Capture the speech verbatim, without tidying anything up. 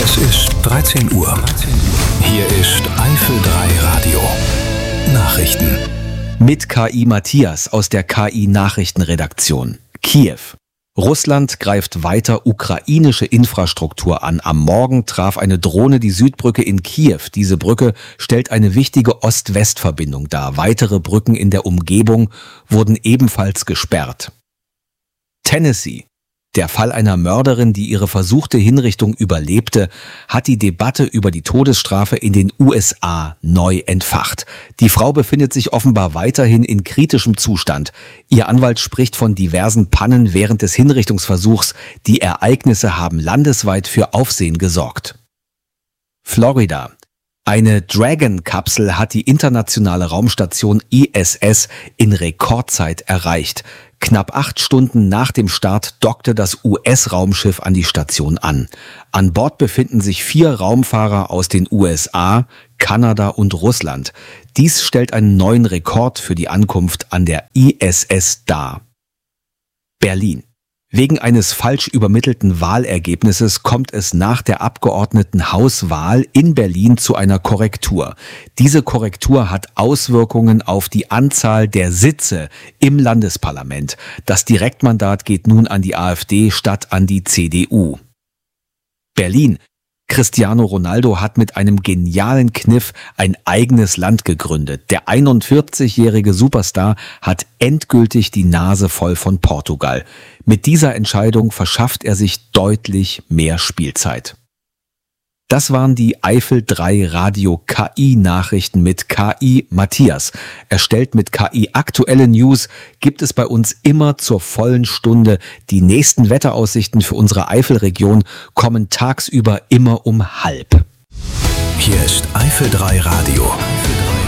Es ist dreizehn Uhr. Hier ist Eifel drei Radio. Nachrichten. Mit K I Matthias aus der K I-Nachrichtenredaktion. Kiew. Russland greift weiter ukrainische Infrastruktur an. Am Morgen traf eine Drohne die Südbrücke in Kiew. Diese Brücke stellt eine wichtige Ost-West-Verbindung dar. Weitere Brücken in der Umgebung wurden ebenfalls gesperrt. Tennessee. Der Fall einer Mörderin, die ihre versuchte Hinrichtung überlebte, hat die Debatte über die Todesstrafe in den U S A neu entfacht. Die Frau befindet sich offenbar weiterhin in kritischem Zustand. Ihr Anwalt spricht von diversen Pannen während des Hinrichtungsversuchs. Die Ereignisse haben landesweit für Aufsehen gesorgt. Florida. Eine Dragon-Kapsel hat die internationale Raumstation I S S in Rekordzeit erreicht. Knapp acht Stunden nach dem Start dockte das U S-Raumschiff an die Station an. An Bord befinden sich vier Raumfahrer aus den U S A, Kanada und Russland. Dies stellt einen neuen Rekord für die Ankunft an der I S S dar. Berlin. Wegen eines falsch übermittelten Wahlergebnisses kommt es nach der Abgeordnetenhauswahl in Berlin zu einer Korrektur. Diese Korrektur hat Auswirkungen auf die Anzahl der Sitze im Landesparlament. Das Direktmandat geht nun an die AfD statt an die C D U. Berlin. Cristiano Ronaldo hat mit einem genialen Kniff ein eigenes Land gegründet. Der einundvierzigjährige Superstar hat endgültig die Nase voll von Portugal. Mit dieser Entscheidung verschafft er sich deutlich mehr Spielzeit. Das waren die Eifel drei Radio K I-Nachrichten mit K I Matthias. Erstellt mit K I aktuelle News gibt es bei uns immer zur vollen Stunde. Die nächsten Wetteraussichten für unsere Eifelregion kommen tagsüber immer um halb. Hier ist Eifel drei Radio. Eifel drei.